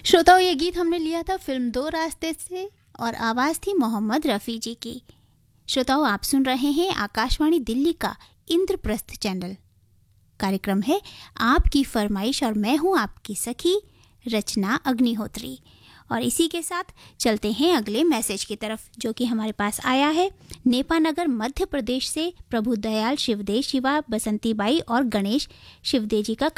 श्रोताओं, ये गीत हमने लिया था फिल्म दो रास्ते से और आवाज़ थी मोहम्मद रफ़ी जी की। श्रोताओं, आप सुन रहे हैं आकाशवाणी दिल्ली का इंद्रप्रस्थ चैनल। कार्यक्रम है आपकी फरमाइश और मैं हूं आपकी सखी रचना अग्निहोत्री। और इसी के साथ चलते हैं अगले मैसेज की तरफ, जो कि हमारे पास आया है नेपानगर मध्य प्रदेश से। प्रभु दयाल शिवदेव शिवा बसंती बाई और गणेश शिवदेव जी का